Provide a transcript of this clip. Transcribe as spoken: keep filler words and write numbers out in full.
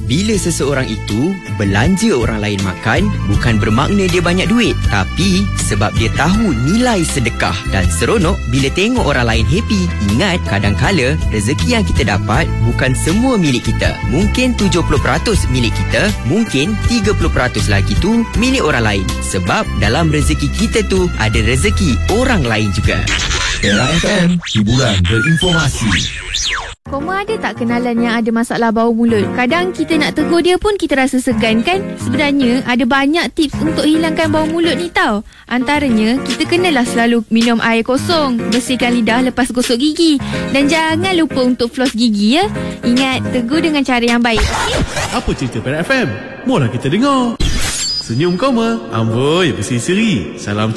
Bila seseorang itu belanja orang lain makan, bukan bermakna dia banyak duit, tapi sebab dia tahu nilai sedekah dan seronok bila tengok orang lain happy. Ingat, kadang-kala rezeki yang kita dapat bukan semua milik kita. Mungkin tujuh puluh peratus milik kita, mungkin tiga puluh peratus lagi tu milik orang lain. Sebab dalam rezeki kita tu ada rezeki orang lain juga. Era F M, hiburan berinformasi. Koma ada tak kenalan yang ada masalah bau mulut? Kadang kita nak tegur dia pun kita rasa segan kan? Sebenarnya ada banyak tips untuk hilangkan bau mulut ni tau. Antaranya, kita kenalah selalu minum air kosong, bersihkan lidah lepas gosok gigi. Dan jangan lupa untuk floss gigi ya. Ingat, tegur dengan cara yang baik. Apa cerita Perak F M? Mola kita dengar. Senyum Koma, amboi berseri-seri. Salam